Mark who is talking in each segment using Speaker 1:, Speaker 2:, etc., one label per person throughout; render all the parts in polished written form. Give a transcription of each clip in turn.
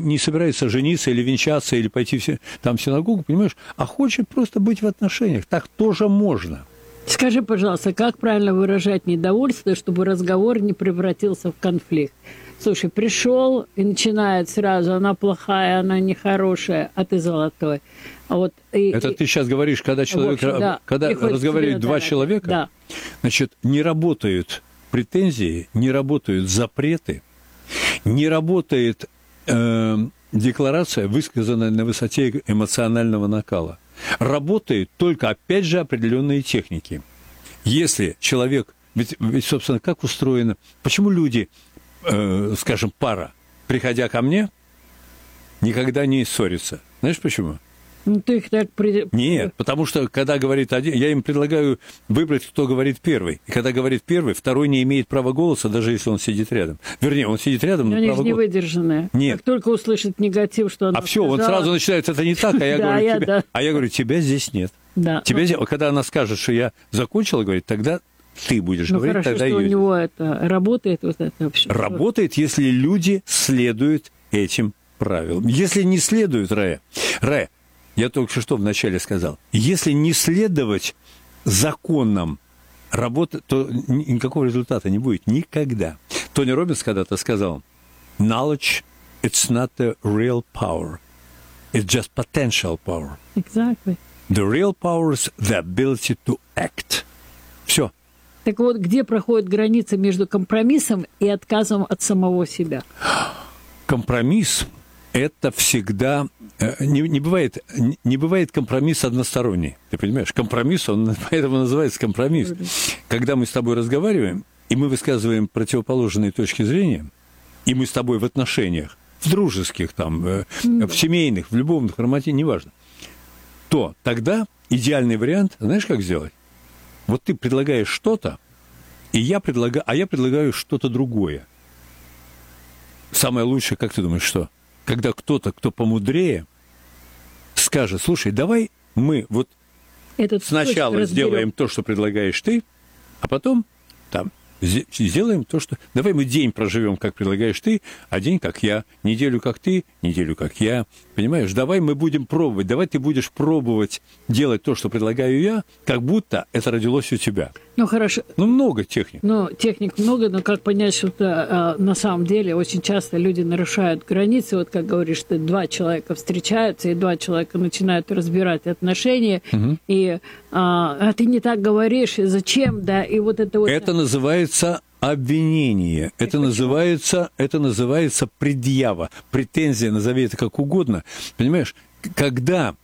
Speaker 1: не собирается жениться или венчаться, или пойти там в синагогу, понимаешь, а хочет просто быть в отношениях. Так тоже можно.
Speaker 2: Скажи, пожалуйста, как правильно выражать недовольство, чтобы разговор не превратился в конфликт? Слушай, пришел и начинает сразу, она плохая, она нехорошая, а ты золотой. А вот,
Speaker 1: это ты сейчас говоришь, когда человек,
Speaker 2: общем, да,
Speaker 1: когда разговаривают два человека,
Speaker 2: да.
Speaker 1: Значит, не работают претензии, не работают запреты, не работает декларация, высказанная на высоте эмоционального накала. Работают только, опять же, определенные техники. Если человек... Ведь, собственно, как устроено... Почему люди, скажем, пара, приходя ко мне, никогда не ссорятся? Знаешь почему?
Speaker 2: Ну, ты их так...
Speaker 1: Нет, потому что, когда говорит один... Я им предлагаю выбрать, кто говорит первый. И когда говорит первый, второй не имеет права голоса, даже если он сидит рядом. Вернее, он сидит рядом, но
Speaker 2: они
Speaker 1: право
Speaker 2: же не выдержанные.
Speaker 1: Нет.
Speaker 2: Как только услышит негатив, что она
Speaker 1: все, он сразу начинает, это не так, а я говорю, тебя здесь нет.
Speaker 2: Да.
Speaker 1: Когда она скажет, что я закончила говорить, тогда ты будешь говорить,
Speaker 2: хорошо,
Speaker 1: тогда
Speaker 2: что
Speaker 1: ее...
Speaker 2: у него это работает, вот это вообще.
Speaker 1: Работает, если люди следуют этим правилам. Если не следуют, Рая, я только что вначале сказал, если не следовать законам работы, то никакого результата не будет никогда. Тони Роббинс когда-то сказал, knowledge, it's not a real power, it's just potential power.
Speaker 2: Exactly.
Speaker 1: The real power is the ability to act. Все.
Speaker 2: Так вот, где проходит граница между компромиссом и отказом от самого себя?
Speaker 1: Компромисс – это всегда... Не бывает компромисс односторонний. Ты понимаешь? Компромисс, он поэтому называется компромисс. Когда мы с тобой разговариваем, и мы высказываем противоположные точки зрения, и мы с тобой в отношениях, в дружеских, там, в семейных, в любовных, в романтичных, неважно, то тогда идеальный вариант, знаешь, как сделать? Вот ты предлагаешь что-то, я предлагаю что-то другое. Самое лучшее, как ты думаешь, что? Когда кто-то, кто помудрее, скажет, слушай, давай мы вот сначала сделаем то, что предлагаешь ты, а потом там сделаем то, что... Давай мы день проживем, как предлагаешь ты, а день, как я, неделю, как ты, неделю, как я. Понимаешь? Давай мы будем пробовать, давай ты будешь пробовать делать то, что предлагаю я, как будто это родилось у тебя.
Speaker 2: Ну, хорошо.
Speaker 1: Ну, много техник.
Speaker 2: Техник много, но как понять, что на самом деле очень часто люди нарушают границы. Вот как говоришь, что два человека встречаются, и два человека начинают разбирать отношения, и ты не так говоришь, и зачем, да, и вот это вот...
Speaker 1: Это называется обвинение, это называется предъява, претензия, назови это как угодно. Понимаешь, когда,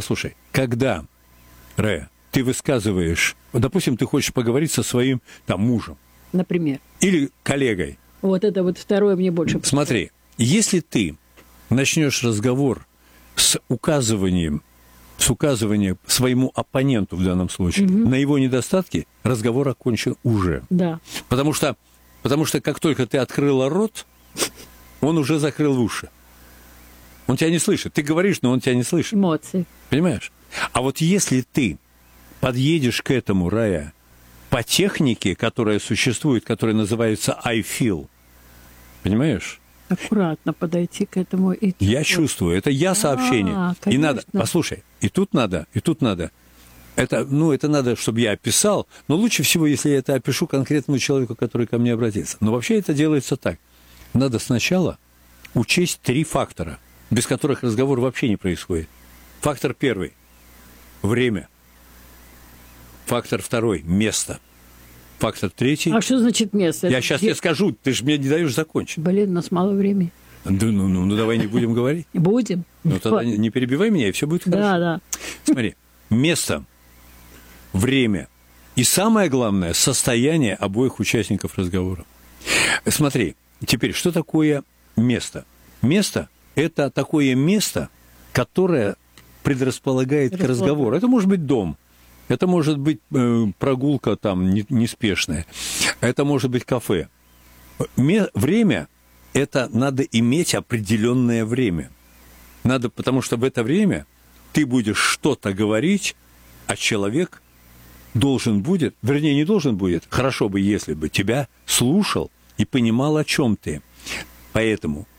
Speaker 1: Рая, ты высказываешь, допустим, ты хочешь поговорить со своим там мужем.
Speaker 2: Например.
Speaker 1: Или коллегой.
Speaker 2: Вот это вот второе мне больше...
Speaker 1: Смотри, если ты начнешь разговор с указыванием своему оппоненту в данном случае на его недостатки, разговор окончен уже.
Speaker 2: Да.
Speaker 1: Потому что как только ты открыла рот, он уже закрыл уши. Он тебя не слышит. Ты говоришь, но он тебя не слышит.
Speaker 2: Эмоции.
Speaker 1: Понимаешь? А вот если ты подъедешь к этому, Рая, по технике, которая существует, которая называется I feel, понимаешь?
Speaker 2: Аккуратно подойти к этому.
Speaker 1: Я чувствую, это я сообщение. И надо, послушай, и тут надо. Это надо, чтобы я описал, но лучше всего, если я это опишу конкретному человеку, который ко мне обратится. Но вообще это делается так. Надо сначала учесть 3 фактора, без которых разговор вообще не происходит. Фактор первый – время. Фактор второй – место. Фактор третий...
Speaker 2: А что значит место?
Speaker 1: Я сейчас тебе скажу, ты же мне не даешь закончить.
Speaker 2: Блин, у нас мало времени.
Speaker 1: Ну, давай не будем говорить.
Speaker 2: Будем.
Speaker 1: Ну, тогда не перебивай меня, и все будет хорошо.
Speaker 2: Да.
Speaker 1: Смотри, место, время и, самое главное, состояние обоих участников разговора. Смотри, теперь, что такое место? Место – это такое место, которое предрасполагает к разговору. Это может быть дом. Это может быть прогулка там неспешная. Это может быть кафе. Время – это надо иметь определенное время. Надо, потому что в это время ты будешь что-то говорить, а человек должен будет, вернее, не должен будет, хорошо бы, если бы тебя слушал и понимал, о чем ты. Поэтому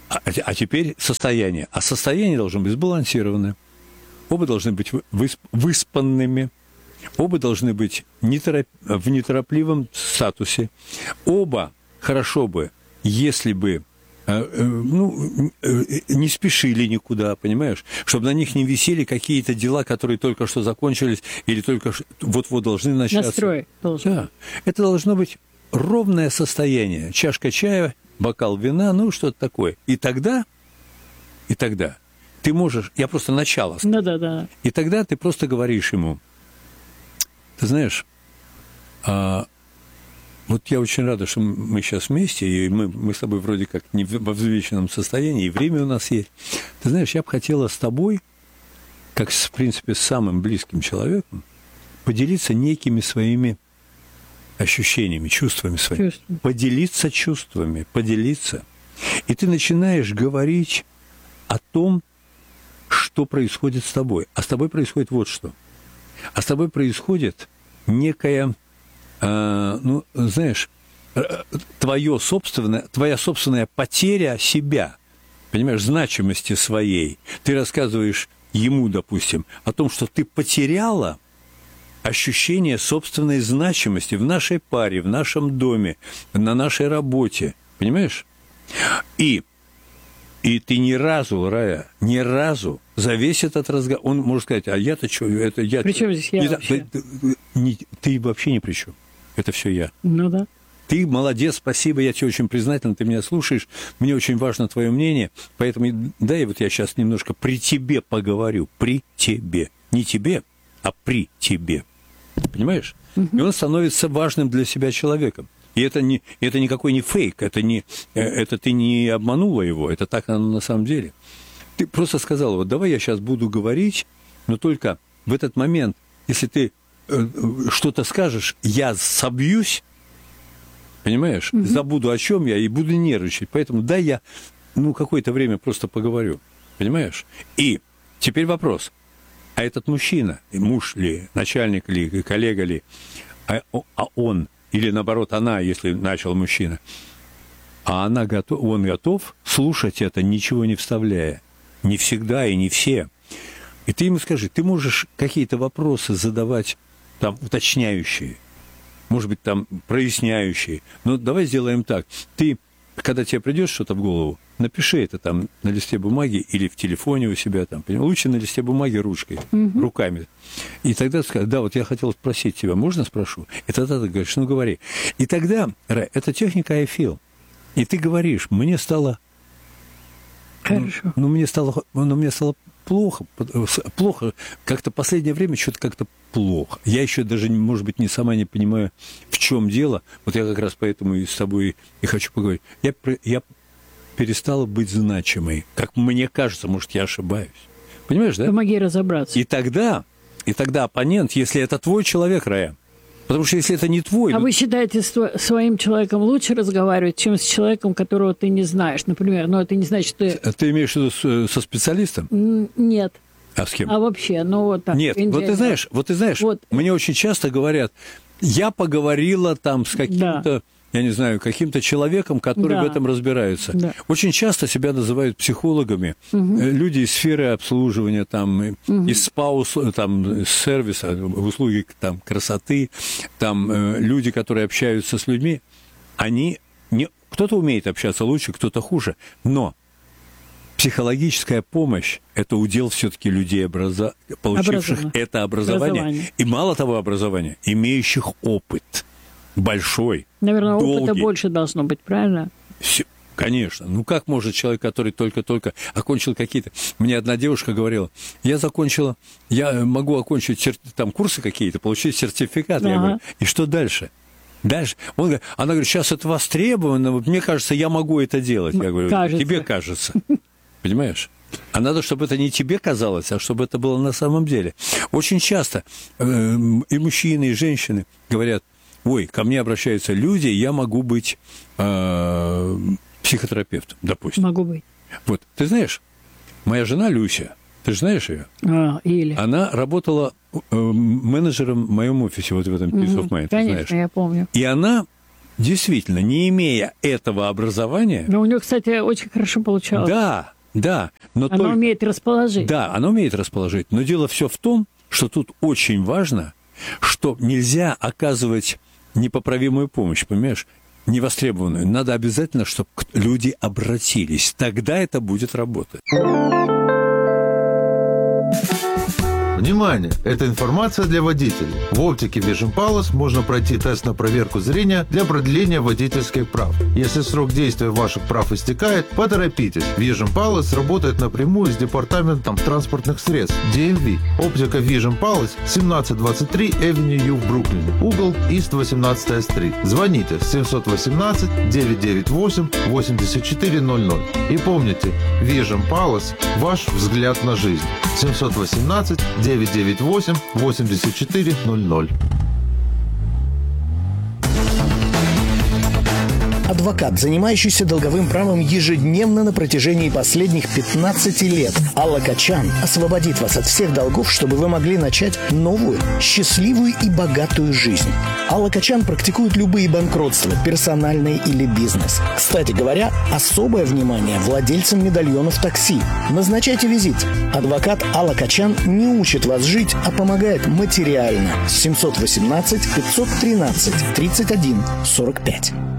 Speaker 1: А теперь состояние. А состояние должно быть сбалансированное. Оба должны быть выспанными. Оба должны быть в неторопливом статусе. Оба хорошо бы, если бы не спешили никуда, понимаешь? Чтобы на них не висели какие-то дела, которые только что закончились или только вот-вот должны начаться.
Speaker 2: Настрой должен.
Speaker 1: Да. Это должно быть ровное состояние. Чашка чая, бокал вина, что-то такое. И тогда ты можешь... Я просто начало скажу.
Speaker 2: Да.
Speaker 1: И тогда ты просто говоришь ему, ты знаешь, вот я очень рада, что мы сейчас вместе, и мы с тобой вроде как не во взвешенном состоянии, и время у нас есть. Ты знаешь, я бы хотела с тобой, как, в принципе, с самым близким человеком, поделиться некими своими ощущениями, чувствами своими. Поделиться чувствами, поделиться. И ты начинаешь говорить о том, что происходит с тобой. А с тобой происходит вот что. А с тобой происходит некая... знаешь, твоя собственная потеря себя, понимаешь, значимости своей. Ты рассказываешь ему, допустим, о том, что ты потеряла ощущение собственной значимости в нашей паре, в нашем доме, на нашей работе, понимаешь? И ты ни разу, Рая, за весь этот разговор, он может сказать, а я-то что, это я...
Speaker 2: При чем здесь я вообще?
Speaker 1: Ты вообще ни при чем. Это все я.
Speaker 2: Ну да.
Speaker 1: Ты молодец, спасибо, я тебе очень признателен, ты меня слушаешь, мне очень важно твое мнение, поэтому дай вот я сейчас немножко при тебе поговорю, при тебе. Не тебе, а при тебе. Понимаешь? И он становится важным для себя человеком. И это никакой не фейк, это ты не обманула его, это так оно на самом деле. Ты просто сказала, вот давай я сейчас буду говорить, но только в этот момент, если ты что-то скажешь, я собьюсь, понимаешь, забуду, о чем я, и буду нервничать. Поэтому дай я, какое-то время просто поговорю, понимаешь? И теперь вопрос. А этот мужчина, муж ли, начальник ли, коллега ли, а он, или наоборот она, если начал мужчина, он готов слушать это, ничего не вставляя. Не всегда и не все. И ты ему скажи, ты можешь какие-то вопросы задавать, там, уточняющие, может быть, там, проясняющие. Но давай сделаем так. Ты, когда тебе придет что-то в голову, напиши это там на листе бумаги или в телефоне у себя там. Лучше на листе бумаги ручкой, руками. И тогда скажешь, да, вот я хотел спросить тебя, можно спрошу? И тогда ты говоришь, говори. И тогда, это техника I feel. И ты говоришь, мне стало...
Speaker 2: Хорошо.
Speaker 1: Мне стало плохо, как-то последнее время что-то как-то плохо. Я еще даже, может быть, сама не понимаю, в чем дело. Вот я как раз поэтому и с тобой и хочу поговорить. Я перестала быть значимой. Как мне кажется, может, я ошибаюсь. Понимаешь, да?
Speaker 2: Помоги разобраться.
Speaker 1: И тогда оппонент, если это твой человек, Рая, потому что если это не твой...
Speaker 2: А вы считаете, с своим человеком лучше разговаривать, чем с человеком, которого ты не знаешь? Например, это не значит, что...
Speaker 1: Ты имеешь в виду со специалистом?
Speaker 2: Нет.
Speaker 1: А с кем?
Speaker 2: А вообще, вот так.
Speaker 1: Нет, вот ты знаешь, мне очень часто говорят, я поговорила там с каким-то... Да. Я не знаю, каким-то человеком, который в этом разбирается. Да. Очень часто себя называют психологами. Люди из сферы обслуживания, там, из СПА, там, сервиса, услуги там, красоты, там, люди, которые общаются с людьми, кто-то умеет общаться лучше, кто-то хуже, но психологическая помощь – это удел все-таки людей, получивших это образование. И мало того образования, имеющих опыт. Большой,
Speaker 2: наверное,
Speaker 1: долгий.
Speaker 2: Опыта больше должно быть, правильно?
Speaker 1: Конечно. Как может человек, который только-только окончил какие-то... Мне одна девушка говорила, я могу окончить там курсы какие-то, получить сертификат. Я говорю, и что дальше? Она говорит, сейчас это востребовано, мне кажется, я могу это делать. Я говорю, тебе кажется. Понимаешь? А надо, чтобы это не тебе казалось, а чтобы это было на самом деле. Очень часто и мужчины, и женщины говорят, ко мне обращаются люди, я могу быть психотерапевтом, допустим.
Speaker 2: Могу быть.
Speaker 1: Вот, ты знаешь, моя жена Люся, ты же знаешь ее? Она работала менеджером в моем офисе, вот в этом Peace of Mind,
Speaker 2: конечно,
Speaker 1: знаешь.
Speaker 2: Я помню.
Speaker 1: И она действительно, не имея этого образования...
Speaker 2: Но у него, кстати, очень хорошо получалось.
Speaker 1: Да, да. Но
Speaker 2: оно умеет расположить.
Speaker 1: Да, оно умеет расположить. Но дело все в том, что тут очень важно, что нельзя оказывать непоправимую помощь, понимаешь? Невостребованную. Надо обязательно, чтобы люди обратились. Тогда это будет работать.
Speaker 3: Внимание! Это информация для водителей. В оптике Vision Palace можно пройти тест на проверку зрения для продления водительских прав. Если срок действия ваших прав истекает, поторопитесь. Vision Palace работает напрямую с департаментом транспортных средств DMV. Оптика Vision Palace 1723 Avenue U в Бруклине. Угол East 18 Street. Звоните 718-998-8400. И помните, Vision Palace – ваш взгляд на жизнь. 718-998-8400.
Speaker 4: Адвокат, занимающийся долговым правом ежедневно на протяжении последних 15 лет. Алла Качан освободит вас от всех долгов, чтобы вы могли начать новую, счастливую и богатую жизнь. Алла Качан практикует любые банкротства, персональные или бизнес. Кстати говоря, особое внимание владельцам медальонов такси. Назначайте визит. Адвокат Алла Качан не учит вас жить, а помогает материально. 718 513 31 45.